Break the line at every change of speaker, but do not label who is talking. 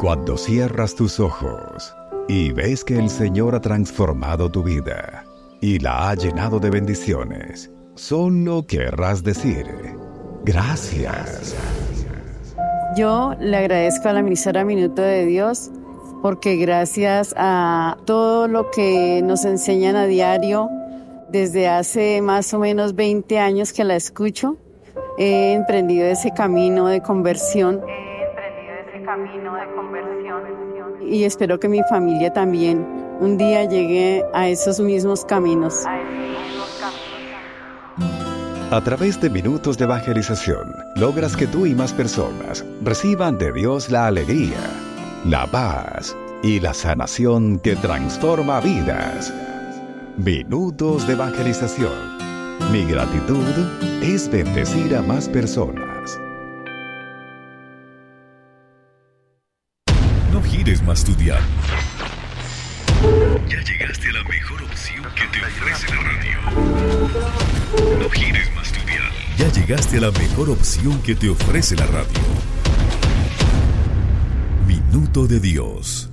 Cuando cierras tus ojos y ves que el Señor ha transformado tu vida y la ha llenado de bendiciones, solo querrás decir: gracias.
Yo le agradezco a la emisora Minuto de Dios porque gracias a todo lo que nos enseñan a diario, desde hace más o menos 20 años que la escucho, he emprendido ese camino de conversión. Y espero que mi familia también un día llegue a esos mismos caminos.
A través de Minutos de Evangelización, logras que tú y más personas reciban de Dios la alegría, la paz y la sanación que transforma vidas. Minutos de Evangelización. Mi gratitud es bendecir a más personas.
No gires más tu dial. Ya llegaste a la mejor opción que te ofrece la radio. No gires más tu dial. Ya llegaste a la mejor opción que te ofrece la radio. Minuto de Dios.